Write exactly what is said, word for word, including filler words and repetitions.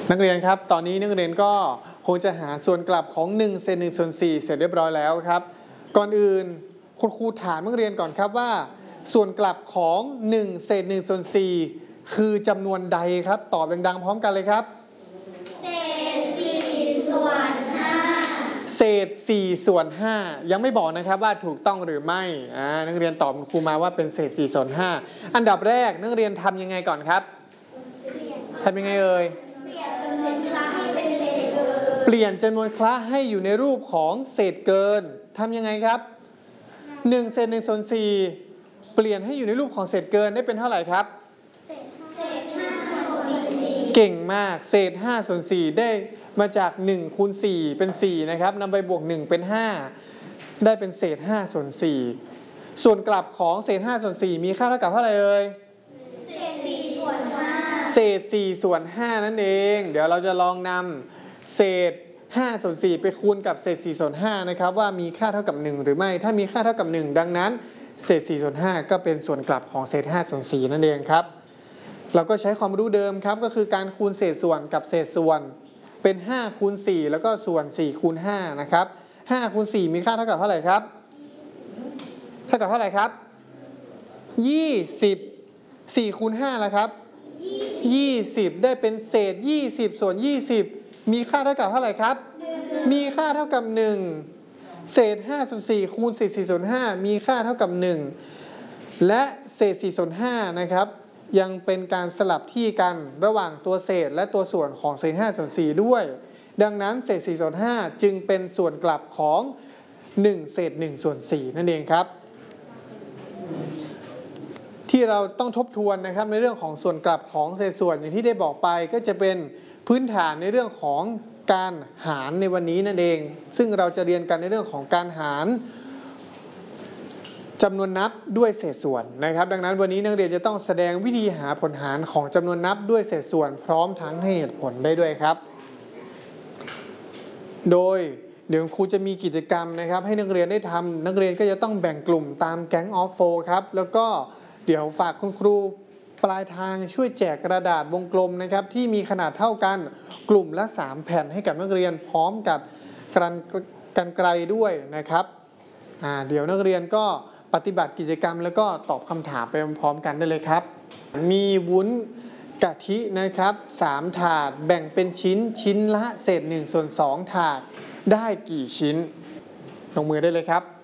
นักเรียนครับตอนนี้นักเรียนก็คงจะหาส่วนกลับของหนึ่งเศษหนึ่งส่วนสี่เสร็จเรียบร้อยแล้วครับก่อนอื่นคุณครูถามนักเรียนก่อนครับว่าส่วนกลับของหนึ่งเศษหนึ่งส่วนสี่คือจำนวนใดครับตอบดังๆพร้อมกันเลยครับเศษสี่ส่วนห้าเศษสี่ส่วนห้ายังไม่บอกนะครับว่าถูกต้องหรือไม่อ่านักเรียนตอบครูมาว่าเป็นเศษสี่ส่วนห้าอันดับแรกนักเรียนทำยังไงก่อนครับทำยังไงเอ่ยเปลี่ยนจำนวนคละให้อยู่ในรูปของเศษเกินทำยังไงครับหนึ่งเศษหนึ่งส่วนสี่เปลี่ยนให้อยู่ในรูปของเศษเกินได้เป็นเท่าไหร่ครับเศษห้าส่วนสี่เก่งมากเศษห้าส่วนสี่ได้มาจากหนึ่งคูณสี่เป็นสี่นะครับนำไปบวกหนึ่งเป็นห้าได้เป็นเศษห้าส่วนสี่ส่วนกลับของเศษห้าส่วนสี่มีค่าเท่ากับเท่าไหร่เอ่ยเศษสี่ส่วนห้าเศษสี่ส่วนห้านั่นเองเดี๋ยวเราจะลองนำเศษห้าส่วนสี่ไปคูณกับเศษสี่ส่วนห้านะครับว่ามีค่าเท่ากับหนึ่งหรือไม่ถ้ามีค่าเท่ากับหนึ่งดังนั้นเศษสี่ส่วนห้าก็เป็นส่วนกลับของเศษห้าส่วนสี่นั่นเองครับเราก็ใช้ความรู้เดิมครับก็คือการคูณเศษส่วนกับเศษส่วนเป็นห้าคูณสี่แล้วก็ส่วนสี่คูณห้านะครับห้าคูณสี่มีค่าเท่ากับเท่าไหร่ครับเท่ากับเท่าไหร่ครับยี่สิบ สี่คูณห้าแล้วครับยี่สิบได้เป็นเศษยี่สิบส่วนยี่สิบมีค่าเท่ากับเท่าไหร่ครับมีค่าเท่ากับหนึ่งเศษห้าส่วนสี่คูณเศษสี่ส่วนห้ามีค่าเท่ากับหนึ่งและเศษสี่ส่วนห้านะครับยังเป็นการสลับที่กันระหว่างตัวเศษและตัวส่วนของเศษห้าส่วนสี่ด้วยดังนั้นเศษสี่ส่วนห้าจึงเป็นส่วนกลับของหนึ่งเศษหนึ่งส่วนสี่นั่นเองครับที่เราต้องทบทวนนะครับในเรื่องของส่วนกลับของเศษส่วนอย่างที่ได้บอกไปก็จะเป็นพื้นฐานในเรื่องของการหารในวันนี้นั่นเองซึ่งเราจะเรียนกันในเรื่องของการหารจำนวนนับด้วยเศษส่วนนะครับดังนั้นวันนี้นักเรียนจะต้องแสดงวิธีหาผลหารของจำนวนนับด้วยเศษส่วนพร้อมทั้งให้เหตุผลได้ด้วยครับโดยเดี๋ยวครูจะมีกิจกรรมนะครับให้นักเรียนได้ทำนักเรียนก็จะต้องแบ่งกลุ่มตามแก๊งออฟโฟครับแล้วก็เดี๋ยวฝากคุณครูปลายทางช่วยแจกกระดาษวงกลมนะครับที่มีขนาดเท่ากันกลุ่มละสามแผ่นให้กับนักเรียนพร้อมกับกันกรรไกรด้วยนะครับอ่าเดี๋ยวนักเรียนก็ปฏิบัติกิจกรรมแล้วก็ตอบคำถามไปพร้อมกันได้เลยครับมีวุ้นกะทินะครับสามถาดแบ่งเป็นชิ้นชิ้นละเศษหนึ่งส่วนสองถาดได้กี่ชิ้นลงมือได้เลยครับ